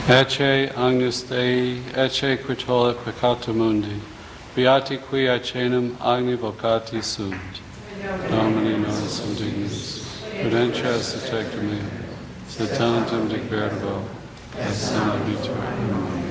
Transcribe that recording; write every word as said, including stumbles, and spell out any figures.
Ecce Agnus Dei, ecce qui tollit peccata mundi, beati qui aecenum agni vocati sunt. Domini non sum dignus, prudentia est tectum meum, sed talentum dic verbo, et sum abitur.